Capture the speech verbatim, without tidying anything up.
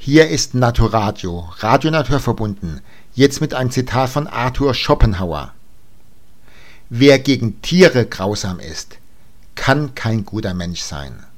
Hier ist Naturadio, Radionatur verbunden, jetzt mit einem Zitat von Arthur Schopenhauer. Wer gegen Tiere grausam ist, kann kein guter Mensch sein.